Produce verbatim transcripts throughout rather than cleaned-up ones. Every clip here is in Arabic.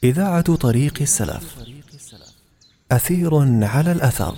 إذاعة طريق السلف. أثير على الأثر.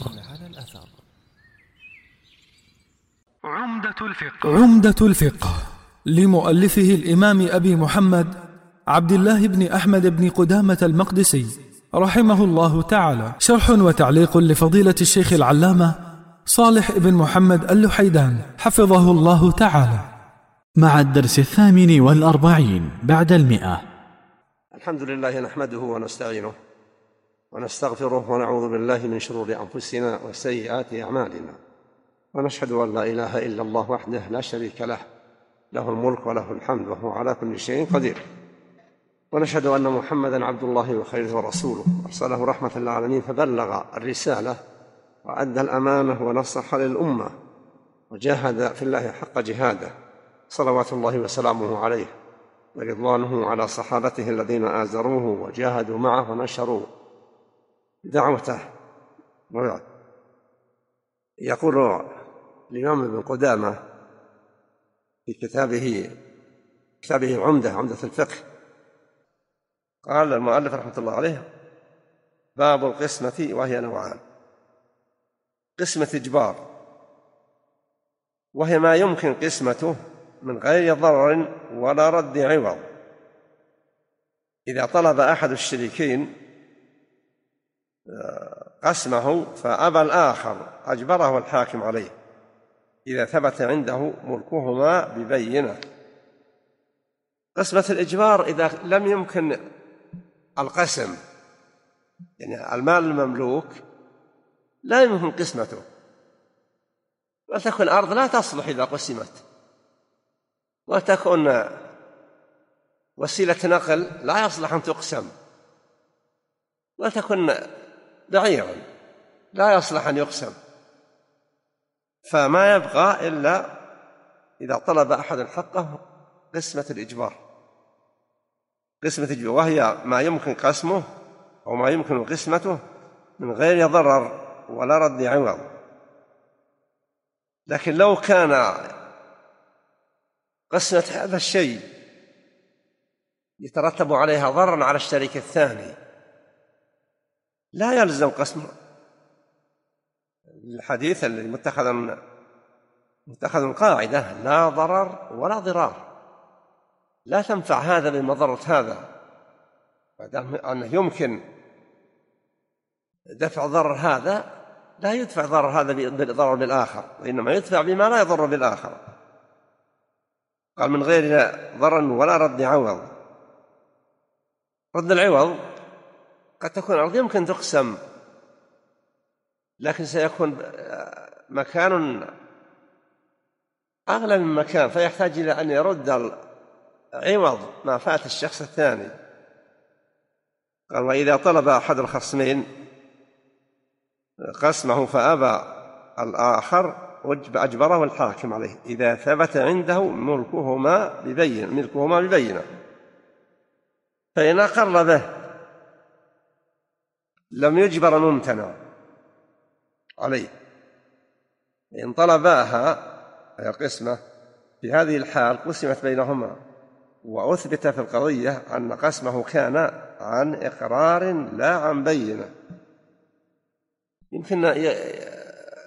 عمدة الفقه. عمدة الفقه لمؤلفه الإمام أبي محمد عبد الله بن أحمد بن قدامة المقدسي رحمه الله تعالى، شرح وتعليق لفضيلة الشيخ العلامة صالح بن محمد اللحيدان حفظه الله تعالى، مع الدرس الثامن والأربعين بعد المئة. الحمد لله نحمده ونستعينه ونستغفره ونعوذ بالله من شرور أنفسنا وسيئات أعمالنا، ونشهد أن لا إله إلا الله وحده لا شريك له، له الملك وله الحمد وهو على كل شيء قدير. ونشهد أن محمدًا عبد الله وخيره ورسوله، أرسله رحمة للعالمين فبلغ الرسالة وأدى الأمانة ونصح للأمة وجاهد في الله حق جهاده، صلوات الله وسلامه عليه ورضوانه على صحابته الذين آزروه وجاهدوا معه ونشروا دعوته. وبعد، يقول الإمام ابن قدامة في كتابه كتابه العمدة عمدة الفقه، قال المؤلف رحمة الله عليه: باب القسمة، وهي نوعان: قسمة إجبار، وهي ما يمكن قسمته من غير ضرر ولا رد عوض. إذا طلب أحد الشريكين قسمه فأبى الآخر أجبره الحاكم عليه إذا ثبت عنده ملكهما ببينة. قسمة الإجبار إذا لم يمكن القسم، يعني المال المملوك لا يمكن قسمته، وتكون أرض لا تصلح إذا قسمت، وتكون وسيلة نقل لا يصلح أن تقسم، وتكون بعيرا لا يصلح أن يقسم، فما يبقى إلا إذا طلب أحد حقه قسمة الإجبار. قسمة الإجبار وهي ما يمكن قسمه أو ما يمكن قسمته من غير ضرر ولا رد عوض. لكن لو كان قسمة هذا الشيء يترتب عليها ضرر على الشريك الثاني لا يلزم قسمه. الحديث اللي متخذ متخذ قاعدة: لا ضرر ولا ضرار، لا تنفع هذا بمضرة هذا، ما أنه يمكن دفع ضرر هذا لا يدفع ضرر هذا بالضرر بالآخر، وإنما يدفع بما لا يضر بالآخر. قال: من غير ضرر ولا رد عوض. رد العوض قد تكون أرض يمكن تقسم، لكن سيكون مكان أغلى من مكان، فيحتاج إلى أن يرد عوض ما فات الشخص الثاني. قال: وإذا طلب أحد الخصمين قسمه فأبى الآخر أجبره الحاكم عليه إذا ثبت عنده ملكهما ببينة ملكهما ببينة فإن أقر به لم يجبر ممتنع عليه. إن طلباها أي القسمة في هذه الحال قسمت بينهما، وأثبت في القضية أن قسمه كان عن إقرار لا عن بينة. يمكن